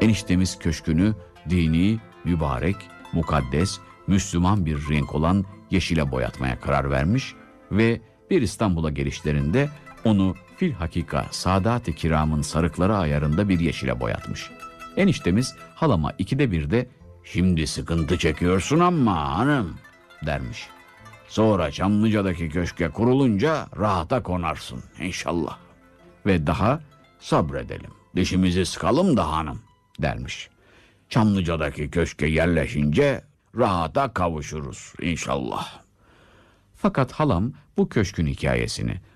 Eniştemiz köşkünü dini, mübarek, mukaddes, Müslüman bir renk olan yeşile boyatmaya karar vermiş ve bir İstanbul'a gelişlerinde onu filhakika Sadat-ı Kiram'ın sarıkları ayarında bir yeşile boyatmış. Eniştemiz halama ikide bir de "Şimdi sıkıntı çekiyorsun ama hanım" dermiş. "Sonra Çamlıca'daki köşke kurulunca rahata konarsın inşallah." Ve daha "Sabredelim, dişimizi sıkalım da hanım" dermiş. "Çamlıca'daki köşke yerleşince rahata kavuşuruz inşallah." Fakat halam bu köşkün hikayesini